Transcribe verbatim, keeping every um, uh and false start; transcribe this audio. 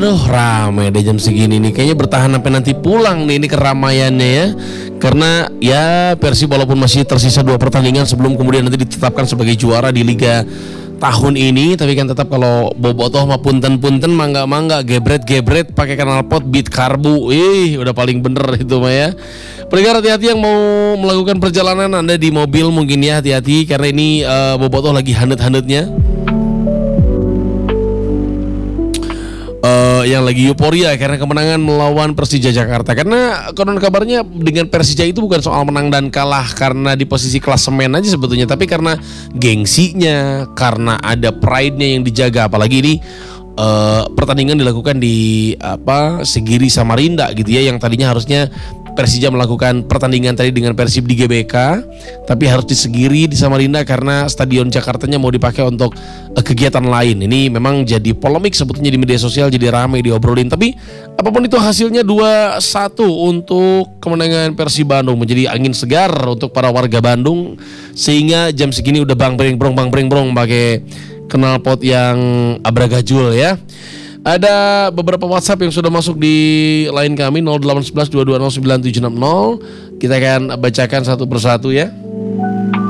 Aduh, rame deh jam segini nih. Kayaknya bertahan sampai nanti pulang nih ini keramaiannya ya. Karena ya Persib walaupun masih tersisa dua pertandingan sebelum kemudian nanti ditetapkan sebagai juara di Liga tahun ini, tapi kan tetap kalau bobotoh mah punten-punten mangga-mangga gebret-gebret pakai knalpot beat karbu. Ih, udah paling bener itu mah ya. Pendengar hati-hati yang mau melakukan perjalanan Anda di mobil mungkin ya, hati-hati karena ini uh, bobotoh lagi handet-handetnya. Uh, yang lagi euforia karena kemenangan melawan Persija Jakarta. Karena konon kabarnya dengan Persija itu bukan soal menang dan kalah karena di posisi klasemen aja sebetulnya, tapi karena gengsinya, karena ada pride-nya yang dijaga. Apalagi ini uh, pertandingan dilakukan di apa Segiri Samarinda gitu ya, yang tadinya harusnya Persija melakukan pertandingan tadi dengan Persib di G B K, tapi harus di Segiri di Samarinda karena Stadion Jakartanya mau dipakai untuk uh, kegiatan lain. Ini memang jadi polemik sebetulnya di media sosial, jadi ramai diobrolin. Tapi apapun itu hasilnya dua satu untuk kemenangan Persib Bandung, menjadi angin segar untuk para warga Bandung, sehingga jam segini udah bang breng brong bang breng brong pakai knalpot yang abragajul ya. Ada beberapa WhatsApp yang sudah masuk di line kami nol delapan satu satu dua dua nol sembilan tujuh enam nol. Kita akan bacakan satu persatu ya.